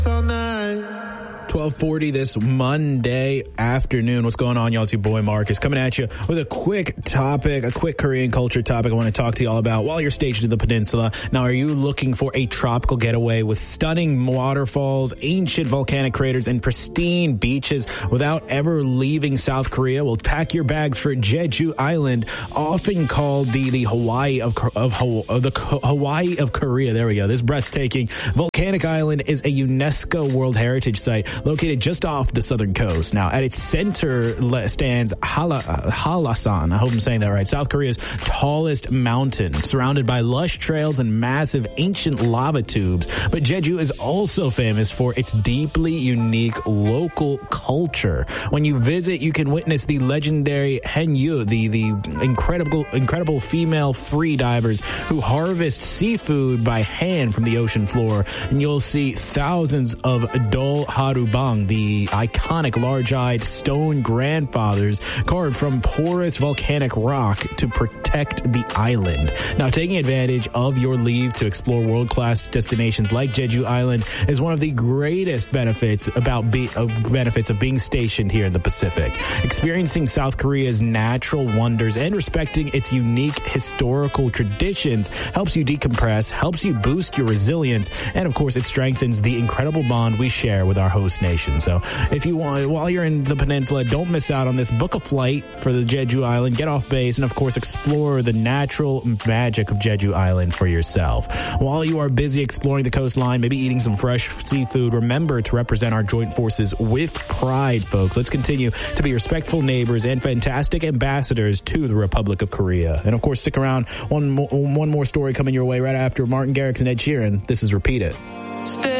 12:40 this Monday afternoon. What's going on, y'all? It's your boy Marcus coming at you with a quick topic, a quick Korean culture topic I want to talk to you all about while you're stationed in the peninsula. Now, are you looking for a tropical getaway with stunning waterfalls, ancient volcanic craters, and pristine beaches without ever leaving South Korea? Well, pack your bags for Jeju Island, often called the Hawaii of Hawaii of Korea. There we go. This breathtaking volcanic island is a UNESCO World Heritage Site located just off the southern coast. Now, at its center stands Hallasan. I hope I'm saying that right. South Korea's tallest mountain, surrounded by lush trails and massive ancient lava tubes. But Jeju is also famous for its deeply unique local culture. When you visit, you can witness the legendary Haenyeo, the incredible female free divers who harvest seafood by hand from the ocean floor. And you'll see thousands of Dol Harubang, the iconic large-eyed stone grandfathers carved from porous volcanic rock to protect the island. Now, taking advantage of your leave to explore world-class destinations like Jeju Island is one of the greatest benefits of being stationed here in the Pacific. Experiencing South Korea's natural wonders and respecting its unique historical traditions helps you decompress, helps you boost your resilience, and of course, it strengthens the incredible bond we share with our host nation. So if you want, while you're in the peninsula, don't miss out on this. Book a flight for the Jeju Island, get off base, and of course explore the natural magic of Jeju Island for yourself. While you are busy exploring the coastline, maybe eating some fresh seafood, remember to represent our joint forces with pride, folks. Let's continue to be respectful neighbors and fantastic ambassadors to the Republic of Korea. And of course, stick around. One more story coming your way right after Martin Garrix and Ed Sheeran. This is Repeat It.